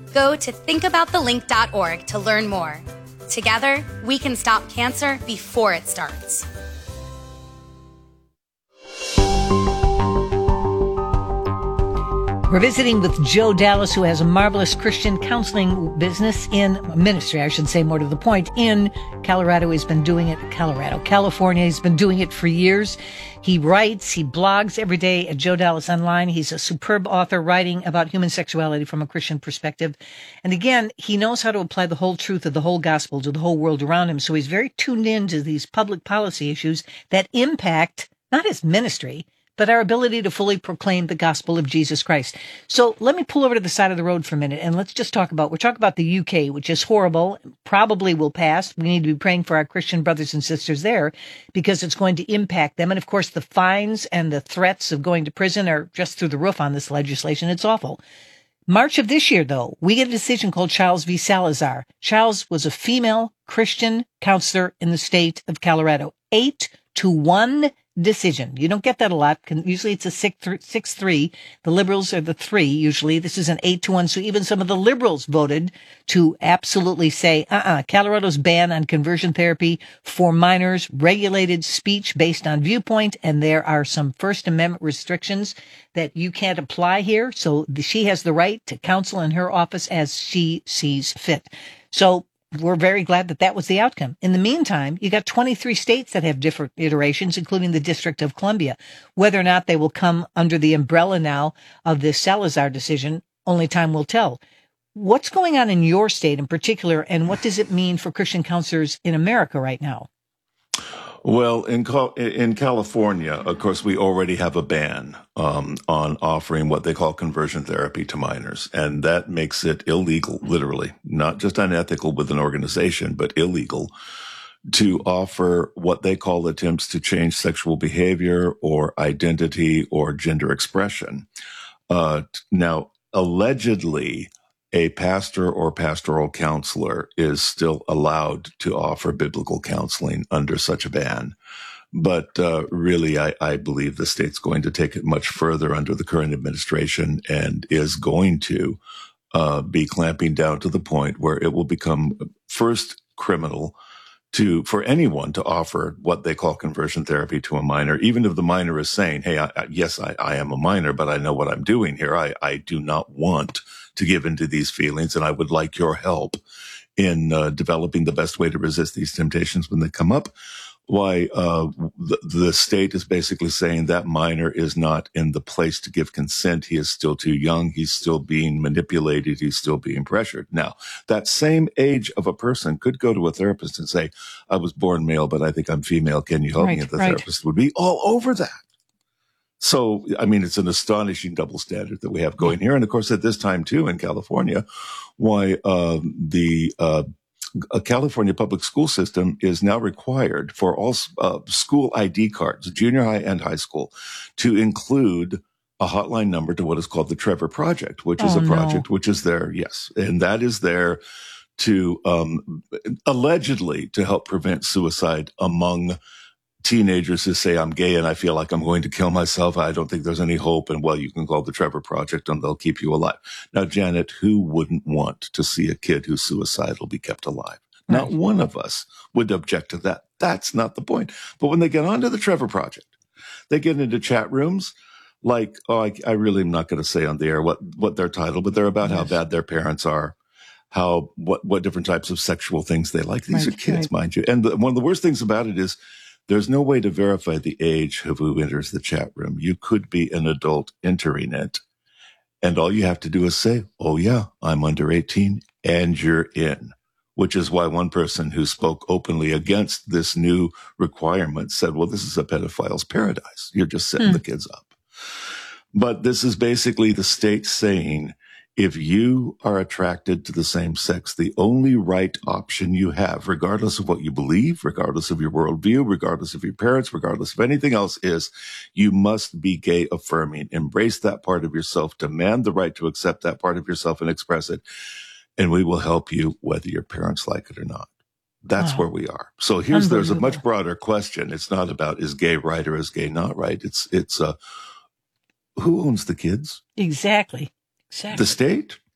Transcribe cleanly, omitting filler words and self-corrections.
Go to thinkaboutthelink.org to learn more. Together, we can stop cancer before it starts. We're visiting with Joe Dallas, who has a marvelous Christian counseling business in ministry, I should say, more to the point, in Colorado. He's been doing it in California. He's been doing it for years. He writes, he blogs every day at Joe Dallas Online. He's a superb author writing about human sexuality from a Christian perspective. And again, he knows how to apply the whole truth of the whole gospel to the whole world around him. So he's very tuned into these public policy issues that impact not his ministry, but our ability to fully proclaim the gospel of Jesus Christ. So let me pull over to the side of the road for a minute, and let's just talk about the UK, which is horrible, probably will pass. We need to be praying for our Christian brothers and sisters there because it's going to impact them. And of course, the fines and the threats of going to prison are just through the roof on this legislation. It's awful. March of this year, though, we get a decision called Chiles v. Salazar. Chiles was a female Christian counselor in the state of Colorado. 8-1 decision. You don't get that a lot. Usually it's a 6-3. The liberals are the 3 usually. This is an 8-1. So even some of the liberals voted to absolutely say, Colorado's ban on conversion therapy for minors, regulated speech based on viewpoint, and there are some First Amendment restrictions that you can't apply here. So she has the right to counsel in her office as she sees fit. So we're very glad that that was the outcome. In the meantime, you got 23 states that have different iterations, including the District of Columbia. Whether or not they will come under the umbrella now of this Salazar decision, only time will tell. What's going on in your state in particular, and what does it mean for Christian counselors in America right now? Well, in California, of course, we already have a ban on offering what they call conversion therapy to minors. And that makes it illegal, literally, not just unethical with an organization, but illegal to offer what they call attempts to change sexual behavior or identity or gender expression. Now, allegedly, a pastor or pastoral counselor is still allowed to offer biblical counseling under such a ban. But really, I believe the state's going to take it much further under the current administration and is going to be clamping down to the point where it will become first criminal for anyone to offer what they call conversion therapy to a minor, even if the minor is saying, hey, I am a minor, but I know what I'm doing here. I do not want to give into these feelings, and I would like your help in developing the best way to resist these temptations when they come up. Why the state is basically saying that minor is not in the place to give consent. He is still too young. He's still being manipulated. He's still being pressured. Now, that same age of a person could go to a therapist and say, I was born male, but I think I'm female. Can you help me? And the therapist would be all over that. So, I mean, it's an astonishing double standard that we have going here. And of course, at this time, too, in California, why a California public school system is now required for all school ID cards, junior high and high school, to include a hotline number to what is called the Trevor Project, which is a project which is there, yes, and that is there to allegedly to help prevent suicide among teenagers who say, I'm gay and I feel like I'm going to kill myself. I don't think there's any hope. And well, you can call the Trevor Project and they'll keep you alive. Now, Janet, who wouldn't want to see a kid who's suicidal be kept alive? Right. Not one of us would object to that. That's not the point. But when they get onto the Trevor Project, they get into chat rooms like, I really am not going to say on the air what their title, but they're about how bad their parents are, what different types of sexual things they like. These are kids, mind you. And one of the worst things about it is, there's no way to verify the age of who enters the chat room. You could be an adult entering it, and all you have to do is say, oh, yeah, I'm under 18, and you're in, which is why one person who spoke openly against this new requirement said, well, this is a pedophile's paradise. You're just setting the kids up. But this is basically the state saying, if you are attracted to the same sex, the only right option you have, regardless of what you believe, regardless of your worldview, regardless of your parents, regardless of anything else, is you must be gay affirming. Embrace that part of yourself. Demand the right to accept that part of yourself and express it. And we will help you whether your parents like it or not. That's where we are. So there's a much broader question. It's not about is gay right or is gay not right. It's who owns the kids? Exactly. The state?